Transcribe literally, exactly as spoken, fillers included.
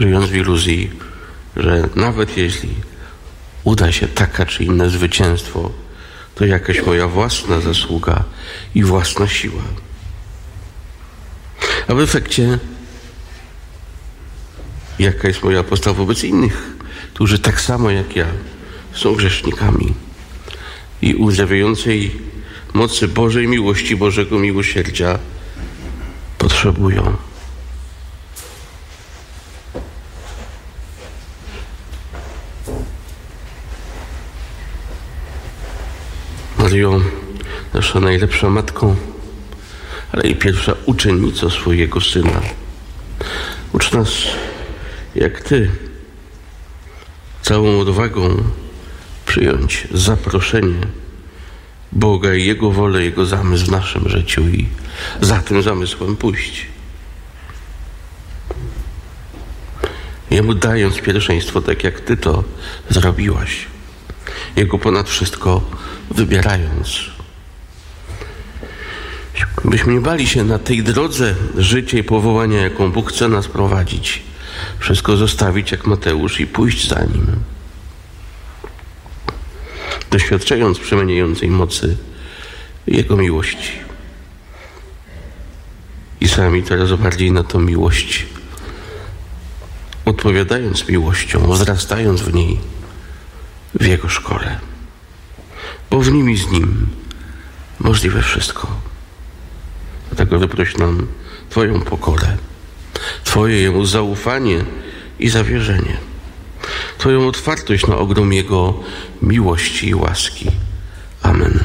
żyjąc w iluzji, że nawet jeśli uda się taka czy inne zwycięstwo, to jakaś moja własna zasługa i własna siła. A w efekcie jaka jest moja postawa wobec innych, którzy tak samo jak ja są grzesznikami i uzdrawiającej mocy Bożej miłości, Bożego miłosierdzia potrzebują. Maryjo, nasza najlepsza matką, ale i pierwsza uczennico swojego Syna, ucz nas, jak Ty, całą odwagą przyjąć zaproszenie Boga i Jego wolę, Jego zamysł w naszym życiu i za tym zamysłem pójść. Jemu dając pierwszeństwo, tak jak Ty to zrobiłaś. Jego ponad wszystko wybierając. Byśmy nie bali się na tej drodze życia i powołania, jaką Bóg chce nas prowadzić, wszystko zostawić jak Mateusz i pójść za Nim. Doświadczając przemieniającej mocy Jego miłości. I sami coraz bardziej na tą miłość odpowiadając miłością, wzrastając w niej, w Jego szkole. Bo w nim i z Nim możliwe wszystko. Dlatego wyproś nam Twoją pokorę, Twoje Jemu zaufanie i zawierzenie, Twoją otwartość na ogrom Jego miłości i łaski. Amen.